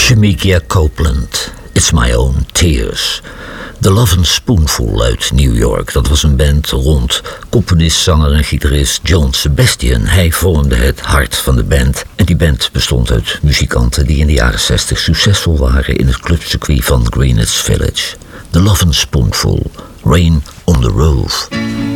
Shemekia Copeland, It's My Own Tears. The Love and Spoonful uit New York. Dat was een band rond componist, zanger en gitarist John Sebastian. Hij vormde het hart van de band. En die band bestond uit muzikanten die in de jaren 60 succesvol waren in het clubcircuit van Greenwich Village. The Love and Spoonful, Rain on the Roof.